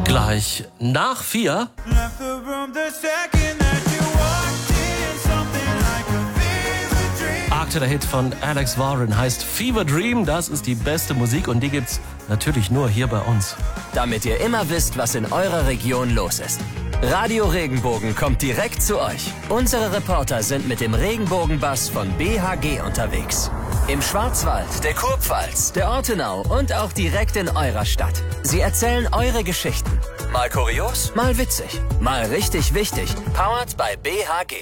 Gleich nach 4. Der Hit von Alex Warren heißt Fever Dream. Das ist die beste Musik und die gibt's natürlich nur hier bei uns. Damit ihr immer wisst, was in eurer Region los ist. Radio Regenbogen kommt direkt zu euch. Unsere Reporter sind mit dem Regenbogenbus von BHG unterwegs. Im Schwarzwald, der Kurpfalz, der Ortenau und auch direkt in eurer Stadt. Sie erzählen eure Geschichten. Mal kurios, mal witzig, mal richtig wichtig. Powered by BHG.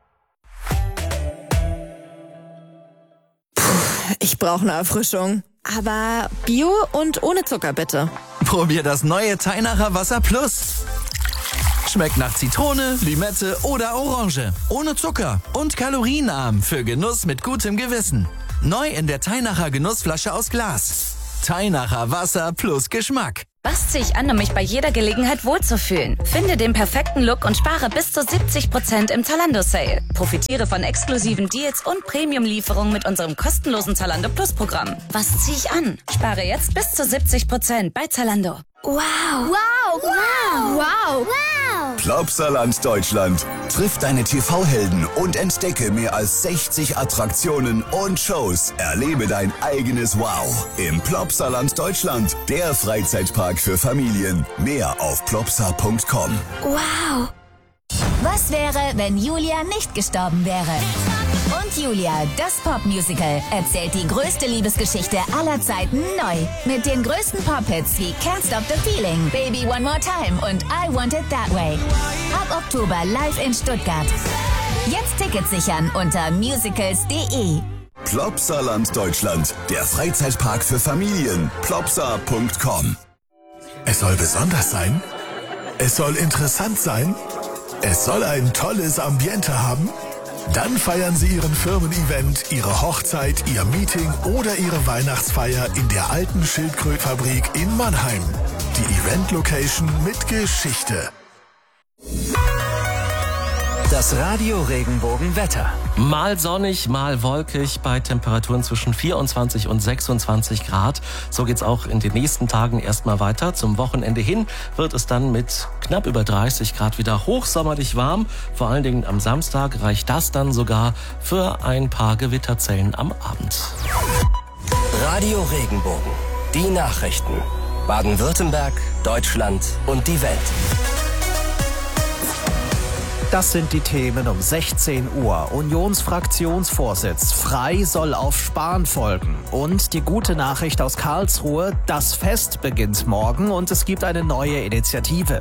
Ich brauche eine Erfrischung. Aber Bio und ohne Zucker bitte. Probier das neue Teinacher Wasser Plus. Schmeckt nach Zitrone, Limette oder Orange. Ohne Zucker und kalorienarm für Genuss mit gutem Gewissen. Neu in der Teinacher Genussflasche aus Glas. Teinacher Wasser plus Geschmack. Was ziehe ich an, um mich bei jeder Gelegenheit wohlzufühlen? Finde den perfekten Look und spare bis zu 70% im Zalando-Sale. Profitiere von exklusiven Deals und Premium-Lieferungen mit unserem kostenlosen Zalando Plus-Programm. Was ziehe ich an? Spare jetzt bis zu 70% bei Zalando. Wow! Wow! Wow! Wow! Wow! Plopsaland Deutschland. Triff deine TV-Helden und entdecke mehr als 60 Attraktionen und Shows. Erlebe dein eigenes Wow im Plopsaland Deutschland, der Freizeitpark für Familien. Mehr auf plopsa.com. Wow! Was wäre, wenn Julia nicht gestorben wäre? Und Julia, das Popmusical, erzählt die größte Liebesgeschichte aller Zeiten neu. Mit den größten Pop-Hits wie Can't Stop the Feeling, Baby One More Time und I Want It That Way. Ab Oktober live in Stuttgart. Jetzt Tickets sichern unter musicals.de. Plopsaland Deutschland, der Freizeitpark für Familien. Plopsa.com. Es soll besonders sein. Es soll interessant sein. Es soll ein tolles Ambiente haben. Dann feiern Sie Ihren Firmen-Event, Ihre Hochzeit, Ihr Meeting oder Ihre Weihnachtsfeier in der alten Schildkrötfabrik in Mannheim. Die Event-Location mit Geschichte. Das Radio Regenbogen Wetter. Mal sonnig, mal wolkig bei Temperaturen zwischen 24 und 26 Grad. So geht's auch in den nächsten Tagen erstmal weiter. Zum Wochenende hin wird es dann mit knapp über 30 Grad wieder hochsommerlich warm. Vor allen Dingen am Samstag reicht das dann sogar für ein paar Gewitterzellen am Abend. Radio Regenbogen. Die Nachrichten. Baden-Württemberg, Deutschland und die Welt. Das sind die Themen um 16 Uhr. Unionsfraktionsvorsitz Frei soll auf Spahn folgen. Und die gute Nachricht aus Karlsruhe, das Fest beginnt morgen und es gibt eine neue Initiative.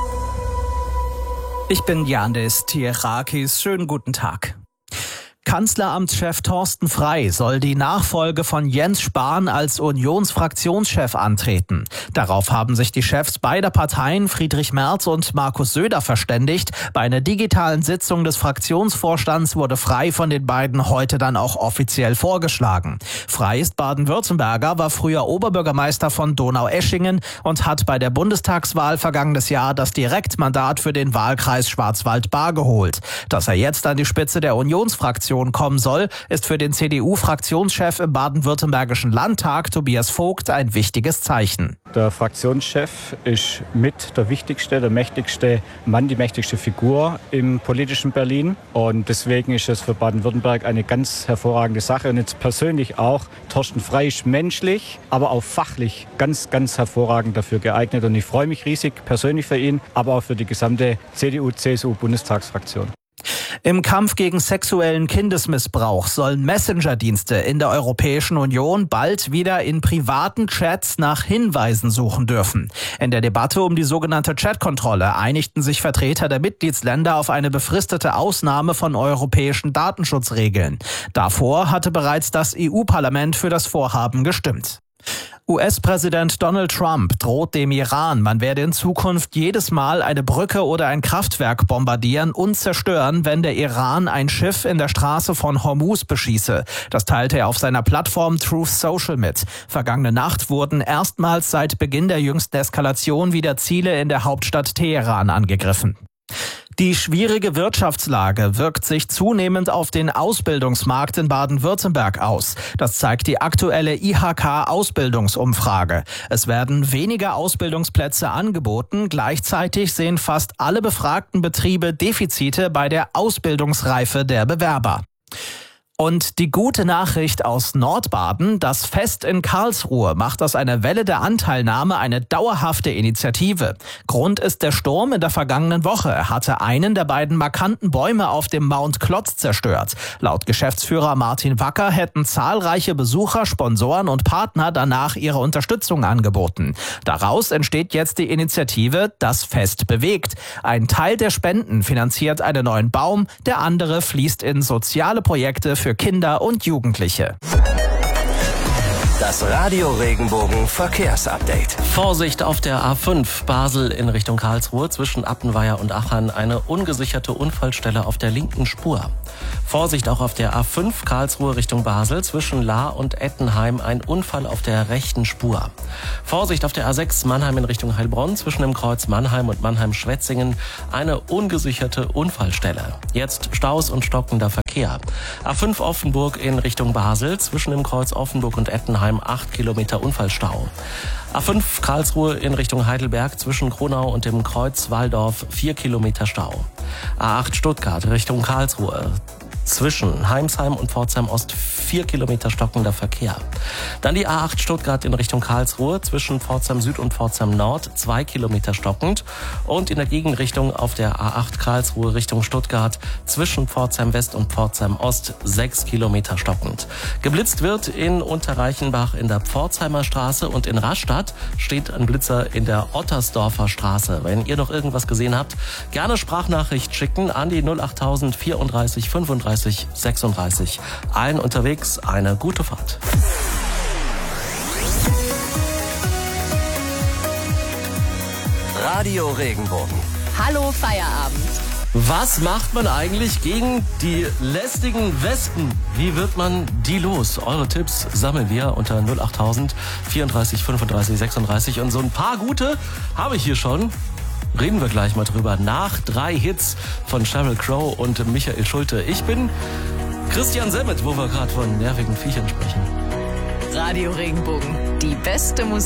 Ich bin Yandis Tierakis. Schönen guten Tag. Kanzleramtschef Thorsten Frey soll die Nachfolge von Jens Spahn als Unionsfraktionschef antreten. Darauf haben sich die Chefs beider Parteien, Friedrich Merz und Markus Söder, verständigt. Bei einer digitalen Sitzung des Fraktionsvorstands wurde Frey von den beiden heute dann auch offiziell vorgeschlagen. Frey ist Baden-Württemberger, war früher Oberbürgermeister von Donaueschingen und hat bei der Bundestagswahl vergangenes Jahr das Direktmandat für den Wahlkreis Schwarzwald-Baar geholt. Dass er jetzt an die Spitze der Unionsfraktion kommen soll, ist für den CDU-Fraktionschef im baden-württembergischen Landtag, Tobias Vogt, ein wichtiges Zeichen. Der Fraktionschef ist mit der wichtigste, der mächtigste Mann, die mächtigste Figur im politischen Berlin. Und deswegen ist es für Baden-Württemberg eine ganz hervorragende Sache. Und jetzt persönlich auch, Thorsten Frey ist menschlich, aber auch fachlich ganz, ganz hervorragend dafür geeignet. Und ich freue mich riesig persönlich für ihn, aber auch für die gesamte CDU-CSU-Bundestagsfraktion. Im Kampf gegen sexuellen Kindesmissbrauch sollen Messenger-Dienste in der Europäischen Union bald wieder in privaten Chats nach Hinweisen suchen dürfen. In der Debatte um die sogenannte Chatkontrolle einigten sich Vertreter der Mitgliedsländer auf eine befristete Ausnahme von europäischen Datenschutzregeln. Davor hatte bereits das EU-Parlament für das Vorhaben gestimmt. US-Präsident Donald Trump droht dem Iran, man werde in Zukunft jedes Mal eine Brücke oder ein Kraftwerk bombardieren und zerstören, wenn der Iran ein Schiff in der Straße von Hormuz beschieße. Das teilte er auf seiner Plattform Truth Social mit. Vergangene Nacht wurden erstmals seit Beginn der jüngsten Eskalation wieder Ziele in der Hauptstadt Teheran angegriffen. Die schwierige Wirtschaftslage wirkt sich zunehmend auf den Ausbildungsmarkt in Baden-Württemberg aus. Das zeigt die aktuelle IHK-Ausbildungsumfrage. Es werden weniger Ausbildungsplätze angeboten. Gleichzeitig sehen fast alle befragten Betriebe Defizite bei der Ausbildungsreife der Bewerber. Und die gute Nachricht aus Nordbaden, das Fest in Karlsruhe macht aus einer Welle der Anteilnahme eine dauerhafte Initiative. Grund ist der Sturm in der vergangenen Woche. Er hatte einen der beiden markanten Bäume auf dem Mount Klotz zerstört. Laut Geschäftsführer Martin Wacker hätten zahlreiche Besucher, Sponsoren und Partner danach ihre Unterstützung angeboten. Daraus entsteht jetzt die Initiative Das Fest bewegt. Ein Teil der Spenden finanziert einen neuen Baum, der andere fließt in soziale Projekte für Kinder und Jugendliche. Das Radio Regenbogen Verkehrsupdate. Vorsicht auf der A5 Basel in Richtung Karlsruhe zwischen Appenweier und Achern. Eine ungesicherte Unfallstelle auf der linken Spur. Vorsicht auch auf der A5 Karlsruhe Richtung Basel zwischen Lahr und Ettenheim. Ein Unfall auf der rechten Spur. Vorsicht auf der A6 Mannheim in Richtung Heilbronn zwischen dem Kreuz Mannheim und Mannheim-Schwetzingen. Eine ungesicherte Unfallstelle. Jetzt Staus und stockender Verkehr. A5 Offenburg in Richtung Basel zwischen dem Kreuz Offenburg und Ettenheim. 8 Kilometer Unfallstau. A5 Karlsruhe in Richtung Heidelberg zwischen Kronau und dem Kreuz Walldorf 4 Kilometer Stau. A8 Stuttgart Richtung Karlsruhe zwischen Heimsheim und Pforzheim Ost 4 Kilometer stockender Verkehr. Dann die A8 Stuttgart in Richtung Karlsruhe zwischen Pforzheim Süd und Pforzheim Nord 2 Kilometer stockend und in der Gegenrichtung auf der A8 Karlsruhe Richtung Stuttgart zwischen Pforzheim West und Pforzheim Ost 6 Kilometer stockend. Geblitzt wird in Unterreichenbach in der Pforzheimer Straße und in Rastatt steht ein Blitzer in der Ottersdorfer Straße. Wenn ihr noch irgendwas gesehen habt, gerne Sprachnachricht schicken an die 08000 34 35 36. Allen unterwegs eine gute Fahrt. Radio Regenbogen. Hallo Feierabend. Was macht man eigentlich gegen die lästigen Wespen? Wie wird man die los? Eure Tipps sammeln wir unter 08000 34 35 36. Und so ein paar gute habe ich hier schon. Reden wir gleich mal drüber. Nach 3 Hits von Sheryl Crow und Michael Schulte. Ich bin Christian Semmet, wo wir gerade von nervigen Viechern sprechen. Radio Regenbogen, die beste Musik.